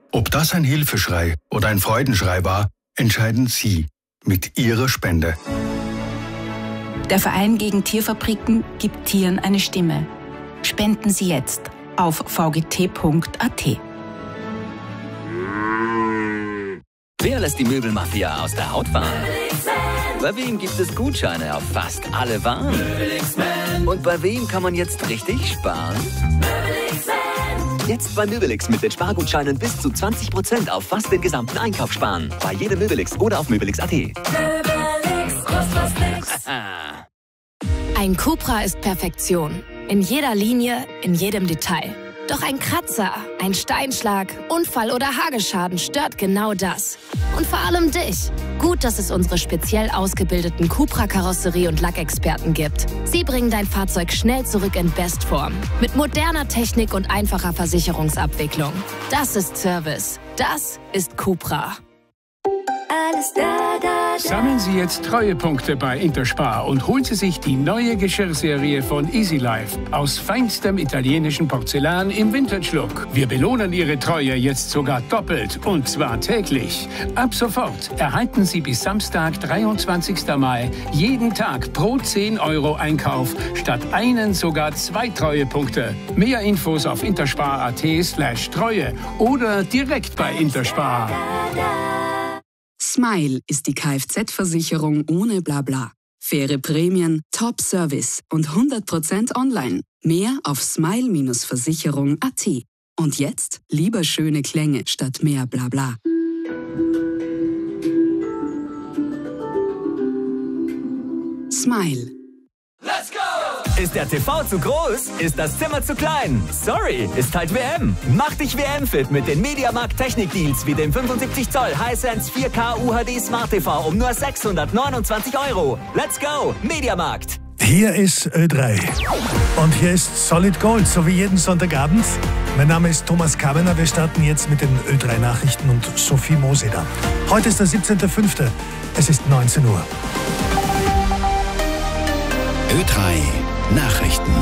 Ob das ein Hilfeschrei oder ein Freudenschrei war, entscheiden Sie mit Ihrer Spende. Der Verein gegen Tierfabriken gibt Tieren eine Stimme. Spenden Sie jetzt auf vgt.at. Wer lässt die Möbelmafia aus der Haut fahren? Bei wem gibt es Gutscheine auf fast alle Waren? Und bei wem kann man jetzt richtig sparen? Jetzt bei Möbelix mit den Spargutscheinen bis zu 20% auf fast den gesamten Einkauf sparen. Bei jedem Möbelix oder auf möbelix.at. Möbelix, kostet was nix. Ein Cupra ist Perfektion. In jeder Linie, in jedem Detail. Doch ein Kratzer, ein Steinschlag, Unfall oder Hagelschaden stört genau das. Und vor allem dich. Gut, dass es unsere speziell ausgebildeten Cupra-Karosserie- und Lackexperten gibt. Sie bringen dein Fahrzeug schnell zurück in Bestform. Mit moderner Technik und einfacher Versicherungsabwicklung. Das ist Service. Das ist Cupra. Alles da, da, da. Sammeln Sie jetzt Treuepunkte bei Interspar und holen Sie sich die neue Geschirrserie von Easy Life aus feinstem italienischen Porzellan im Vintage-Look. Wir belohnen Ihre Treue jetzt sogar doppelt und zwar täglich. Ab sofort erhalten Sie bis Samstag, 23. Mai, jeden Tag pro 10 € Einkauf statt einen sogar 2 Treuepunkte. Mehr Infos auf interspar.at/Treue oder direkt bei Interspar. Smile ist die Kfz-Versicherung ohne Blabla. Faire Prämien, Top-Service und 100% online. Mehr auf smile-versicherung.at. Und jetzt lieber schöne Klänge statt mehr Blabla. Smile. Let's go! Ist der TV zu groß? Ist das Zimmer zu klein? Sorry, ist halt WM. Mach dich WM-fit mit den MediaMarkt Technik-Deals wie dem 75 Zoll Hisense 4K UHD Smart TV um nur 629 €. Let's go, MediaMarkt. Hier ist Ö3 und hier ist Solid Gold, so wie jeden Sonntagabend. Mein Name ist Thomas Kabener, wir starten jetzt mit den Ö3 Nachrichten und Sophie Moseder. Heute ist der 17.05., es ist 19 Uhr. Ö3 Nachrichten.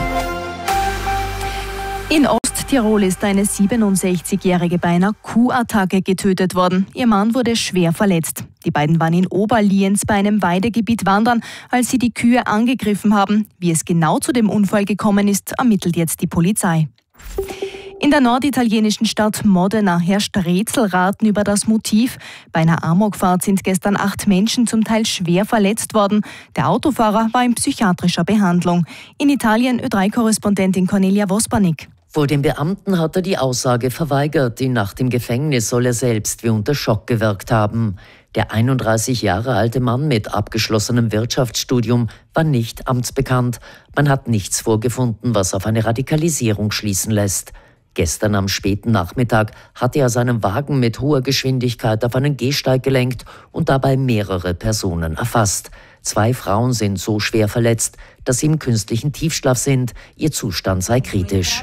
In Osttirol ist eine 67-Jährige bei einer Kuhattacke getötet worden. Ihr Mann wurde schwer verletzt. Die beiden waren in Oberlienz bei einem Weidegebiet wandern, als sie die Kühe angegriffen haben. Wie es genau zu dem Unfall gekommen ist, ermittelt jetzt die Polizei. In der norditalienischen Stadt Modena herrscht Rätselraten über das Motiv. Bei einer Amokfahrt sind gestern 8 Menschen zum Teil schwer verletzt worden. Der Autofahrer war in psychiatrischer Behandlung. In Italien Ö3-Korrespondentin Cornelia Vospanik. Vor dem Beamten hat er die Aussage verweigert. Die Nacht im Gefängnis soll er selbst wie unter Schock gewirkt haben. Der 31 Jahre alte Mann mit abgeschlossenem Wirtschaftsstudium war nicht amtsbekannt. Man hat nichts vorgefunden, was auf eine Radikalisierung schließen lässt. Gestern am späten Nachmittag hatte er seinen Wagen mit hoher Geschwindigkeit auf einen Gehsteig gelenkt und dabei mehrere Personen erfasst. 2 Frauen sind so schwer verletzt, dass sie im künstlichen Tiefschlaf sind. Ihr Zustand sei kritisch.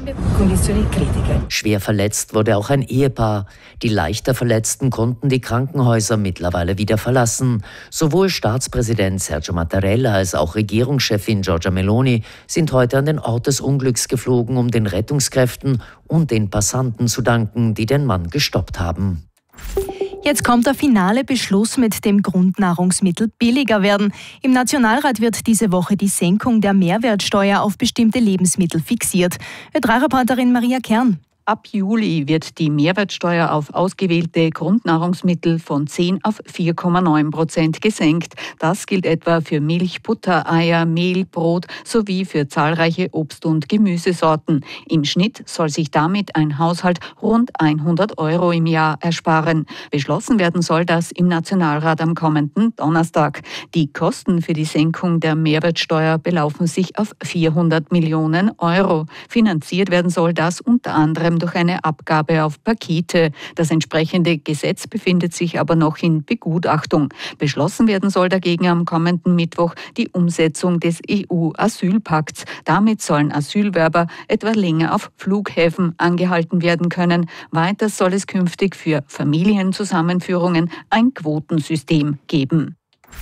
Schwer verletzt wurde auch ein Ehepaar. Die leichter Verletzten konnten die Krankenhäuser mittlerweile wieder verlassen. Sowohl Staatspräsident Sergio Mattarella als auch Regierungschefin Giorgia Meloni sind heute an den Ort des Unglücks geflogen, um den Rettungskräften und den Passanten zu danken, die den Mann gestoppt haben. Jetzt kommt der finale Beschluss, mit dem Grundnahrungsmittel billiger werden. Im Nationalrat wird diese Woche die Senkung der Mehrwertsteuer auf bestimmte Lebensmittel fixiert. Ö3-Reporterin Maria Kern. Ab Juli wird die Mehrwertsteuer auf ausgewählte Grundnahrungsmittel von 10 auf 4,9% gesenkt. Das gilt etwa für Milch, Butter, Eier, Mehl, Brot sowie für zahlreiche Obst- und Gemüsesorten. Im Schnitt soll sich damit ein Haushalt rund 100 € im Jahr ersparen. Beschlossen werden soll das im Nationalrat am kommenden Donnerstag. Die Kosten für die Senkung der Mehrwertsteuer belaufen sich auf 400 Millionen €. Finanziert werden soll das unter anderem durch eine Abgabe auf Pakete. Das entsprechende Gesetz befindet sich aber noch in Begutachtung. Beschlossen werden soll dagegen am kommenden Mittwoch die Umsetzung des EU-Asylpakts. Damit sollen Asylwerber etwa länger auf Flughäfen angehalten werden können. Weiter soll es künftig für Familienzusammenführungen ein Quotensystem geben.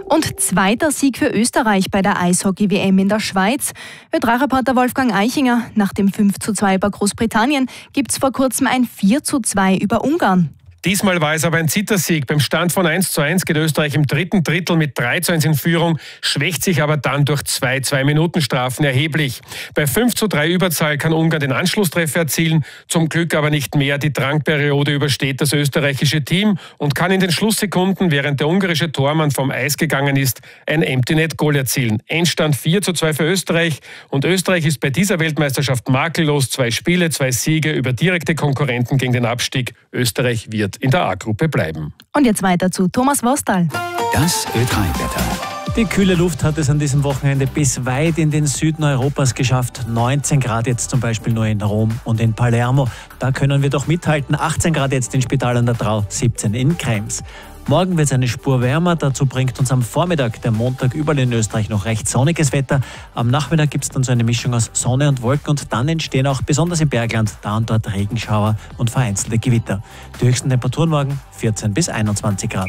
Und zweiter Sieg für Österreich bei der Eishockey-WM in der Schweiz. Ö3-Reporter Wolfgang Eichinger, nach dem 5:2 bei Großbritannien gibt es vor kurzem ein 4:2 über Ungarn. Diesmal war es aber ein Zittersieg. Beim Stand von 1:1 geht Österreich im dritten Drittel mit 3:1 in Führung, schwächt sich aber dann durch 2 2-Minuten-Strafen erheblich. Bei 5:3 Überzahl kann Ungarn den Anschlusstreffer erzielen, zum Glück aber nicht mehr. Die Drangperiode übersteht das österreichische Team und kann in den Schlusssekunden, während der ungarische Tormann vom Eis gegangen ist, ein Empty-Net-Goal erzielen. Endstand 4:2 für Österreich und Österreich ist bei dieser Weltmeisterschaft makellos. 2 Spiele, 2 Siege über direkte Konkurrenten gegen den Abstieg. Österreich wird in der A-Gruppe bleiben. Und jetzt weiter zu Thomas Wostal. Das Ö3-Wetter. Die kühle Luft hat es an diesem Wochenende bis weit in den Süden Europas geschafft. 19 Grad jetzt zum Beispiel nur in Rom und in Palermo. Da können wir doch mithalten. 18 Grad jetzt in Spital an der Drau, 17 in Krems. Morgen wird es eine Spur wärmer. Dazu bringt uns am Vormittag der Montag überall in Österreich noch recht sonniges Wetter. Am Nachmittag gibt es dann so eine Mischung aus Sonne und Wolken und dann entstehen auch besonders im Bergland da und dort Regenschauer und vereinzelte Gewitter. Die höchsten Temperaturen morgen 14 bis 21 Grad.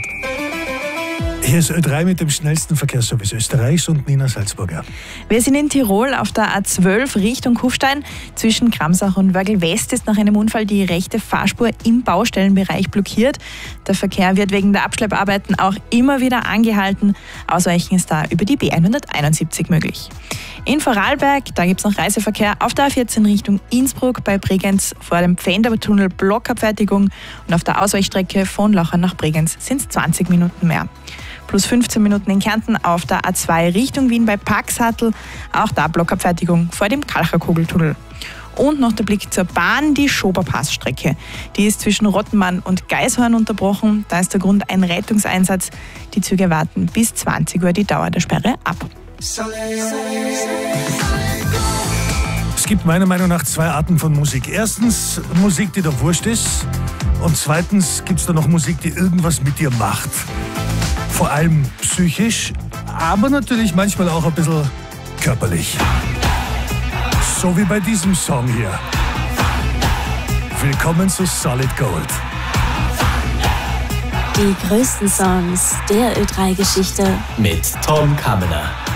Hier ist Ö3 mit dem schnellsten Verkehrsservice Österreichs und Nina Salzburger. Wir sind in Tirol auf der A12 Richtung Kufstein. Zwischen Kramsach und Wörgl West ist nach einem Unfall die rechte Fahrspur im Baustellenbereich blockiert. Der Verkehr wird wegen der Abschlepparbeiten auch immer wieder angehalten. Ausweichen ist da über die B171 möglich. In Vorarlberg, da gibt es noch Reiseverkehr auf der A14 Richtung Innsbruck bei Bregenz vor dem Pfändertunnel Blockabfertigung und auf der Ausweichstrecke von Lauchern nach Bregenz sind es 20 Minuten mehr. Plus 15 Minuten in Kärnten auf der A2 Richtung Wien bei Paxhatl, auch da Blockabfertigung vor dem Kalcherkugeltunnel. Und noch der Blick zur Bahn, die Schoberpassstrecke. Die ist zwischen Rottenmann und Geishorn unterbrochen. Da ist der Grund ein Rettungseinsatz. Die Züge warten bis 20 Uhr die Dauer der Sperre ab. Es gibt meiner Meinung nach 2 Arten von Musik. Erstens Musik, die dir wurscht ist. Und zweitens gibt es da noch Musik, die irgendwas mit dir macht. Vor allem psychisch, aber natürlich manchmal auch ein bisschen körperlich. So wie bei diesem Song hier. Willkommen zu Solid Gold. Die größten Songs der Ö3-Geschichte mit Tom Kammener.